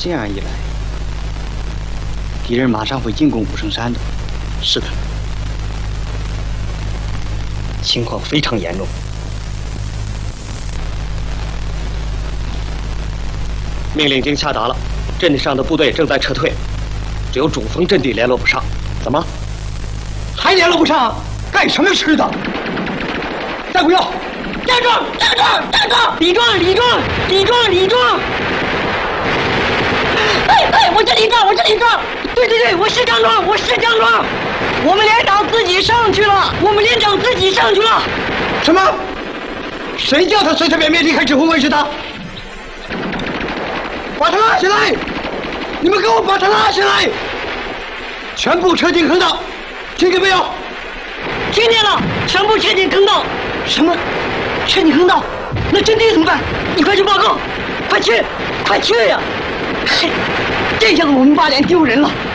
这样一来，敌人马上会进攻武圣山的。 是的，情况非常严重。命令已经下达了，阵地上的部队正在撤退，只有主峰阵地联络不上。怎么？ 还联络不上？干什么吃的？带不要！站住！站住！站住！李壮！李壮！李壮！李壮！哎，我是李壮！我是李壮！对，我是张壮！我是张壮！我们连长自己上去了！我们连长自己上去了！什么？谁叫他随随便便离开指挥位置的？把他拉下来！你们给我把他拉下来！全部撤进坑道，听见没有？听见了，全部撤进坑道。什么？撤进坑道？那阵地怎么办？你快去报告！快去呀！嘿，这下子我们8连丢人了。